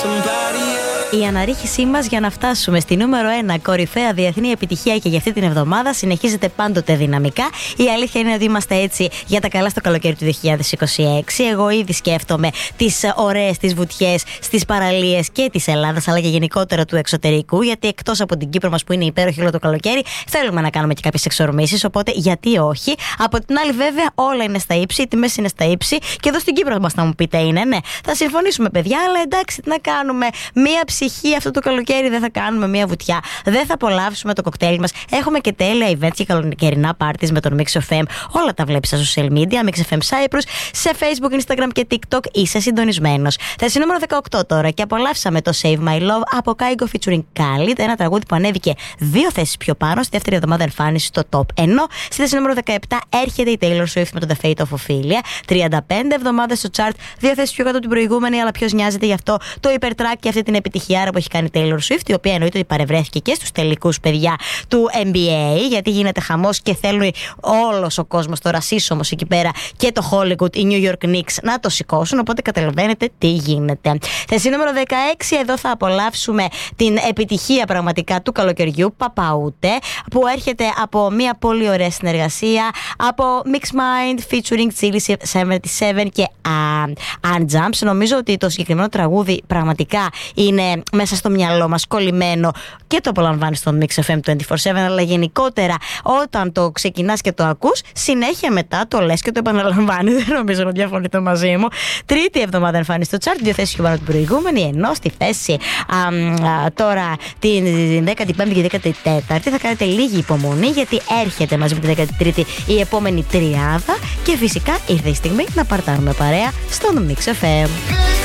Η αναρρίχησή μας για να φτάσουμε στη νούμερο 1 κορυφαία διεθνή επιτυχία και για αυτή την εβδομάδα συνεχίζεται πάντοτε δυναμικά. Η αλήθεια είναι ότι είμαστε έτσι για τα καλά στο καλοκαίρι του 2026. Εγώ ήδη σκέφτομαι τις ωραίες τις βουτιές στις παραλίες και της Ελλάδας, αλλά και γενικότερα του εξωτερικού. Γιατί εκτός από την Κύπρο μας που είναι υπέροχη όλο το καλοκαίρι, θέλουμε να κάνουμε και κάποιες εξορμήσεις. Οπότε γιατί όχι. Από την άλλη, βέβαια, όλα είναι στα ύψη, οι τιμές είναι στα ύψη. Και εδώ στην Κύπρο μας θα μου πείτε είναι, ναι. Θα συμφωνήσουμε, παιδιά, αλλά εντάξει, τι να κάνουμε. Μία ψυχή αυτό το καλοκαίρι δεν θα κάνουμε μία βουτιά. Δεν θα απολαύσουμε το κοκτέιλ μας. Έχουμε και τέλεια events και καλοκαιρινά parties με τον Mix FM. Όλα τα βλέπεις στα social media. Mix FM Cyprus, σε Facebook, Instagram και TikTok. Είσαι συντονισμένος. Θέση νούμερο 18 τώρα και απολαύσαμε το Save My Love από Kygo featuring Khalid. Ένα τραγούδι που ανέβηκε 2 θέσεις πιο πάνω στη δεύτερη εβδομάδα εμφάνιση στο top. Ενώ στη θέση νούμερο 17 έρχεται η Taylor Swift με το The Fate of Ophelia. 35 εβδομάδες στο chart, 2 θέσεις πιο κάτω την προηγούμενη, αλλά ποιος νοιάζεται γι' αυτό το υπερτράκ και αυτή την επιτυχιάρα που έχει κάνει η Taylor Swift, η οποία εννοείται ότι παρευρέθηκε και στους τελικούς, παιδιά, του NBA, γιατί γίνεται χαμός και θέλουν όλος ο κόσμος τώρα σύσσωμος εκεί πέρα και το Hollywood, οι New York Knicks να το σηκώσουν, οπότε καταλαβαίνετε τι γίνεται. Θέση νούμερο 16, εδώ θα απολαύσουμε την επιτυχία πραγματικά του καλοκαιριού, Παπαούτε, που έρχεται από μια πολύ ωραία συνεργασία από Mix Mind featuring Chili 77 και Unjumps. Νομίζω ότι το συγκεκριμένο τραγούδι πραγματικά είναι μέσα στο μυαλό μας κολλημένο και το απολαμβάνεις στο Mix FM 24/7, αλλά γενικότερα όταν το ξεκινάς και το ακούς, συνέχεια μετά το λες και το επαναλαμβάνεις. Δεν νομίζω να διαφωνείτε μαζί μου. Τρίτη εβδομάδα εμφάνιση στο chart, 2 θέσεις πιο πάνω την προηγούμενη, ενώ στη θέση τώρα την 15η και 14η θα κάνετε λίγη υπομονή, γιατί έρχεται μαζί με την 13η η επόμενη τριάδα και φυσικά ήρθε η στιγμή να παρτάρουμε παρέα στο Mix FM.